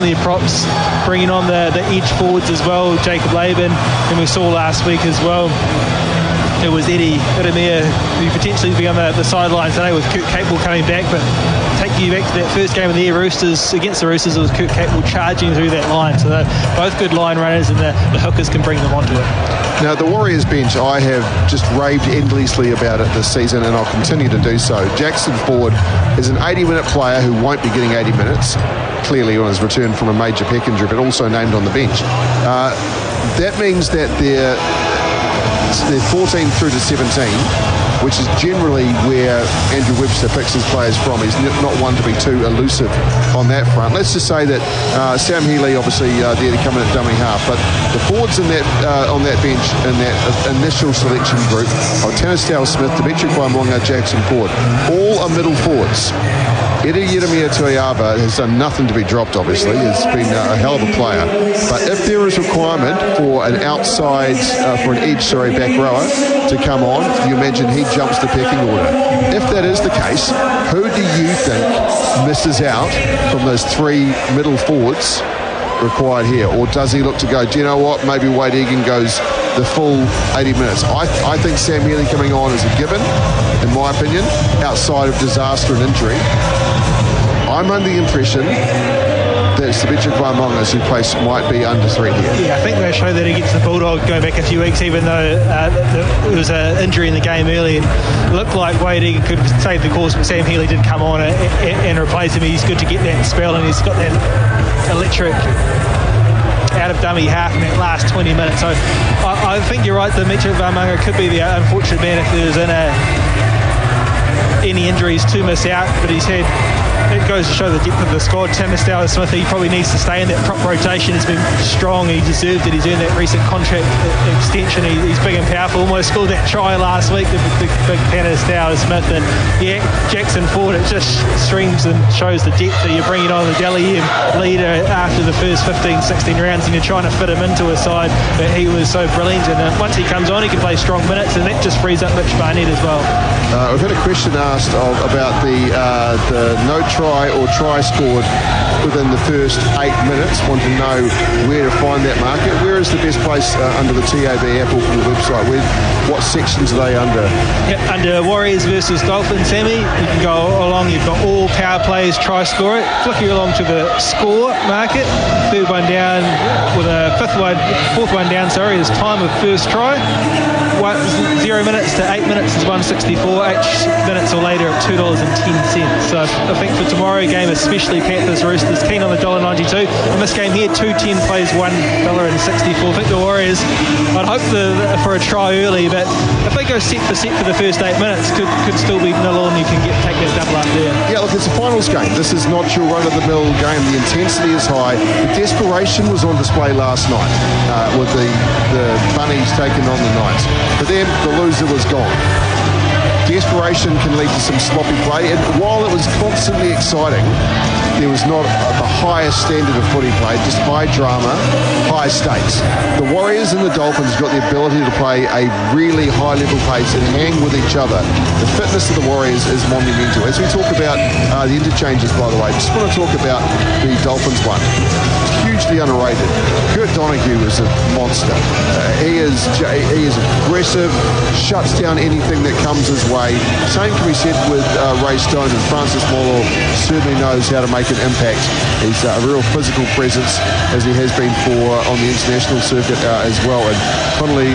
The props, bringing on the edge forwards as well, Jacob Laban, and we saw last week as well, it was Eddie Iramia who potentially be on the sidelines today with Kurt Capewell coming back. But take you back to that first game of the year, Roosters against the Roosters, it was Kurt Capewell charging through that line, so they're both good line runners, and the hookers can bring them onto it. Now, the Warriors bench, I have just raved endlessly about it this season, and I'll continue to do so. Jackson Ford is an 80-minute player who won't be getting 80 minutes, clearly on his return from a major pec injury, but also named on the bench. That means that they're 14 through to 17, which is generally where Andrew Webster picks his players from. He's not one to be too elusive on that front. Let's just say that Sam Healy, obviously, there to come in at dummy half, but the forwards in that on that bench in that initial selection group are Tanistao Smith, Dimitri Kwaimonga, Jackson Ford, all are middle forwards. Eddie Yeremia Tuiava has done nothing to be dropped, obviously. He's been a hell of a player. But if there is requirement for an outside, for an edge, back rower to come on, you imagine he jumps the pecking order. If that is the case, who do you think misses out from those three middle forwards required here? Or does he look to go, do you know what, maybe Wade Egan goes the full 80 minutes? I think Sam Healy coming on is a given, in my opinion, outside of disaster and injury. I'm under the impression that Dimitri Kwaimonga, whose place might be under threat here. Yeah, I think they show that against the Bulldogs going back a few weeks, even though there was an injury in the game early. It looked like Wade Egan could save the course, but Sam Healy did come on and replace him. He's good to get that spell, and he's got that electric out of dummy half in that last 20 minutes. So I think you're right, Dimitri Kwaimonga could be the unfortunate man if there's any injuries to miss out, but it goes to show the depth of the squad. Tanistao Smith, he probably needs to stay in that prop rotation. He's been strong, he deserved it. He's earned that recent contract extension. He's big and powerful, almost scored that try last week, the big Tanistao Smith. And yeah, Jackson Ford, it just streams and shows the depth that you're bringing on the Dally M leader after the first 15, 16 rounds, and you're trying to fit him into a side. But he was so brilliant, and once he comes on, he can play strong minutes, and that just frees up Mitch Barnett as well. We've had a question asked about the no try or try scored within the first 8 minutes. Want to know where to find that market. Where is the best place under the TAB app or from the website? What sections are they under? Yep, under Warriors versus Dolphins, Sammy. You can go along, you've got all power plays, try score it. Flicking along to the score market. Third one down with a fourth one down, is time of first try. 0 minutes to 8 minutes is $1.64. 8 minutes or later at $2.10. So I think for tomorrow game, especially Panthers Roosters, keen on the $1.92. In this game here, 2.10 plays $1.64. I think the Warriors, I'd hope for a try early, but if they go set for the first 8 minutes, could still be 0-0 and you can take that double up there. Yeah, look, it's a finals game. This is not your run-of-the-mill game. The intensity is high. The desperation was on display last night with the Bunnies taking on the Knights. For them, the loser was gone. Desperation can lead to some sloppy play, and while it was constantly exciting, there was not the highest standard of footy play, just high drama, high stakes. The Warriors and the Dolphins got the ability to play a really high level pace and hang with each other. The fitness of the Warriors is monumental. As we talk about the interchanges, by the way, just want to talk about the Dolphins one. Hugely underrated. Kurt Donahue is a monster. He is aggressive, shuts down anything that comes his way. Same can be said with Ray Stone, and Francis Molo certainly knows how to make an impact. He's a real physical presence, as he has been on the international circuit as well. And Conley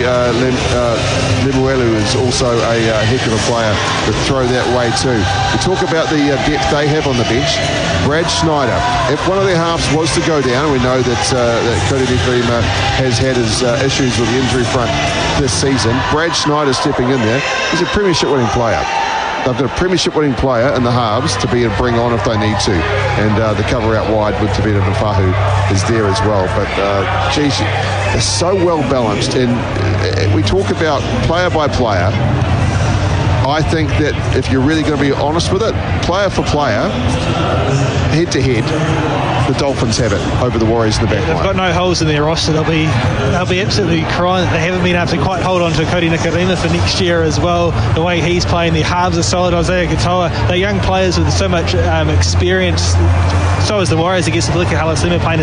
Lemuelu is also a heck of a player to throw that way too. We talk about the depth they have on the bench. Brad Schneider, if one of their halves was to go down, we know that Cody Nikorima has had his issues with the injury front this season. Brad Schneider stepping in there. He's a premiership winning player. They've got a premiership winning player in the halves to be able to bring on if they need to. And the cover out wide with Tavita Nafahu is there as well. But, geez, they're so well balanced. And we talk about player by player. I think that if you're really going to be honest with it, player for player, head to head, the Dolphins have it over the Warriors in the back line. They've got no holes in their roster. They'll be absolutely crying that they haven't been able to quite hold on to Cody Nikorima for next year as well. The way he's playing, their halves are solid. Isaiah Katoa, they're young players with so much experience. So is the Warriors, I guess, to look at Halasima playing